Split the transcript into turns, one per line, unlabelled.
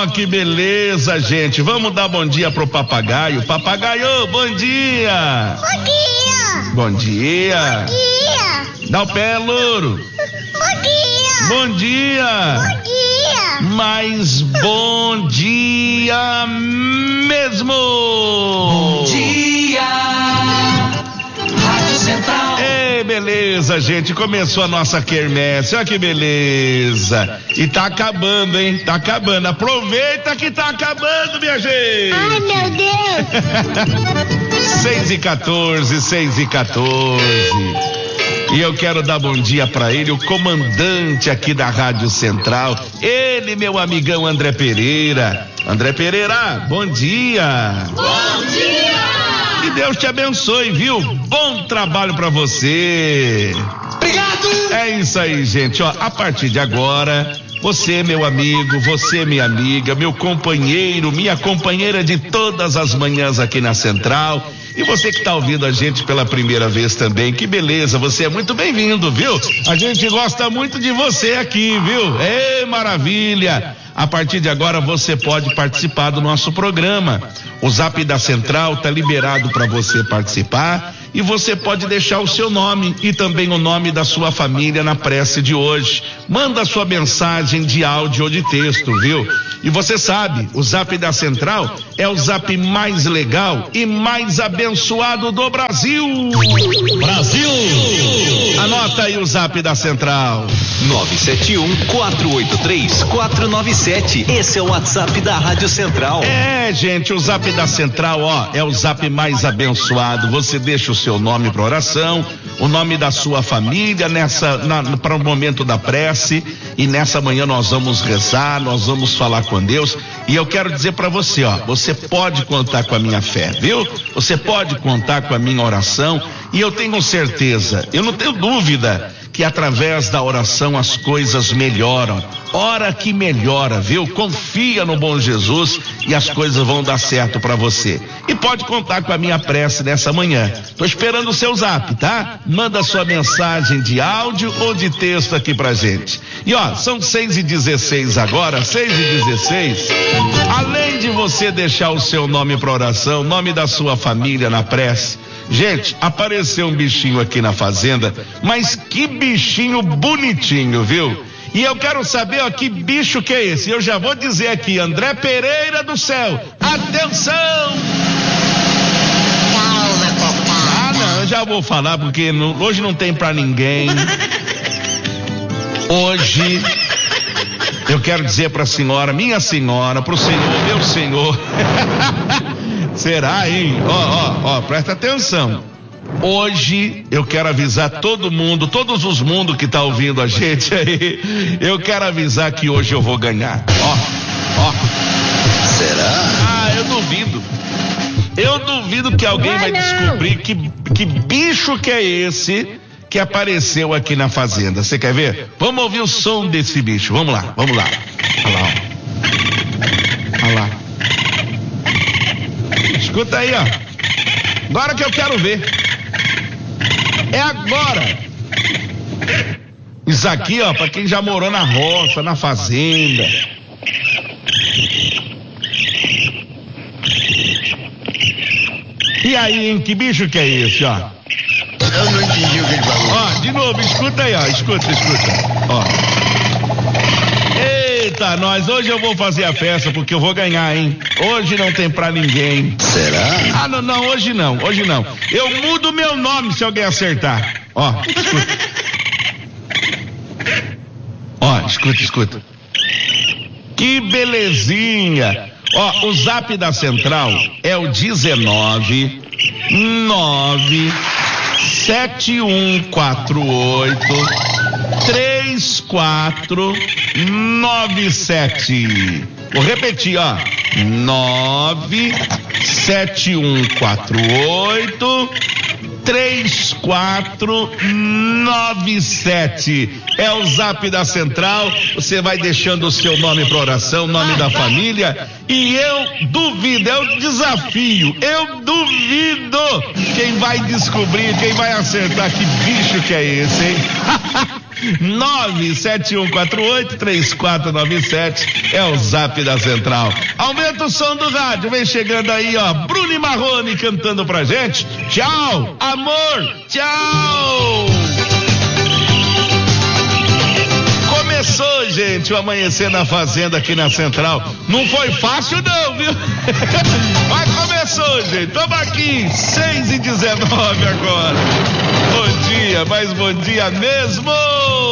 Oh, que beleza, gente. Vamos dar bom dia pro papagaio. Papagaio, bom dia.
Bom dia.
Bom dia.
Bom dia.
Dá o pé, louro.
Bom dia.
Bom dia.
Bom dia.
Mas bom dia mesmo.
Bom dia. Rádio Central.
Ei, beleza, gente. Começou a nossa quermesse. Olha que beleza. E tá acabando, hein? Tá acabando. Aproveita que tá acabando, minha gente.
Ai, meu Deus.
6h14, 6h14. E eu quero dar bom dia pra ele, o comandante aqui da Rádio Central. Ele, meu amigão André Pereira. André Pereira, bom dia.
Bom dia.
Que Deus te abençoe, viu? Bom trabalho pra você.
Obrigado.
É isso aí, gente. Ó, a partir de agora, você, meu amigo, você, minha amiga, meu companheiro, minha companheira de todas as manhãs aqui na Central. E você que está ouvindo a gente pela primeira vez também, que beleza, você é muito bem-vindo, viu? A gente gosta muito de você aqui, viu? Ei, maravilha! A partir de agora você pode participar do nosso programa. O Zap da Central tá liberado para você participar e você pode deixar o seu nome e também o nome da sua família na prece de hoje. Manda a sua mensagem de áudio ou de texto, viu? E você sabe, o Zap da Central é o Zap mais legal e mais abençoado do Brasil.
Brasil.
Anota aí o Zap da Central.
971-483-497. Esse é o WhatsApp da Rádio Central.
É, gente, o Zap da Central, ó, é o Zap mais abençoado. Você deixa o seu nome para oração, o nome da sua família para o momento da prece, e nessa manhã nós vamos rezar, nós vamos falar com Deus. E eu quero dizer para você, ó, você pode contar com a minha fé, viu? Você pode contar com a minha oração, e eu tenho certeza, eu não tenho dúvida que através da oração as coisas melhoram. Ora que melhora, viu? Confia no bom Jesus e as coisas vão dar certo para você. E pode contar com a minha prece nessa manhã. Tô esperando o seu Zap, tá? Manda sua mensagem de áudio ou de texto aqui pra gente. E ó, são 6h16 agora, 6h16. Além de você deixar o seu nome pra oração, o nome da sua família na prece. Gente, apareceu um bichinho aqui na fazenda, mas que bichinho bonitinho, viu? E eu quero saber, ó, que bicho que é esse? Eu já vou dizer aqui, André Pereira do céu, atenção!
Calma, papai.
Ah, não, eu já vou falar porque hoje não tem pra ninguém. Hoje eu quero dizer pra senhora, minha senhora, pro senhor, meu senhor. Será, hein? Ó, presta atenção. Hoje eu quero avisar todo mundo, todos os mundos que tá ouvindo a gente aí, eu quero avisar que hoje eu vou ganhar. Ó.
Será?
Ah, eu duvido. Eu duvido que alguém vai descobrir que bicho que é esse que apareceu aqui na fazenda. Você quer ver? Vamos ouvir o som desse bicho. Vamos lá. Olha lá, ó. Olha lá. Escuta aí, ó. Agora que eu quero ver. É agora. Isso aqui, ó, pra quem já morou na roça, na fazenda. E aí, hein? Que bicho que é esse, ó?
Eu não entendi o que ele falou.
Ó, de novo, escuta aí, ó. Escuta. Ó. Eita, nós, hoje eu vou fazer a festa porque eu vou ganhar, hein? Hoje não tem pra ninguém.
Será?
Ah, não, hoje não. Eu mudo meu nome se alguém acertar. Ó, escuta. Ó, escuta. Que belezinha. Ó, o Zap da Central é o 191483497. Vou repetir, ó. 971483497. É o Zap da Central. Você vai deixando o seu nome para oração, nome da família. E eu duvido, é o desafio. Eu duvido quem vai descobrir, quem vai acertar que bicho que é esse, hein? 971483497 é o zap da Central. Aumenta o som do rádio, vem chegando aí, ó, Bruno Marrone cantando pra gente. Tchau, amor, tchau. Começou, gente, o Amanhecer na Fazenda aqui na Central. Não foi fácil não, viu? Mas começou, gente. Tamo aqui, 6h19 agora. Bom dia, mas bom dia mesmo.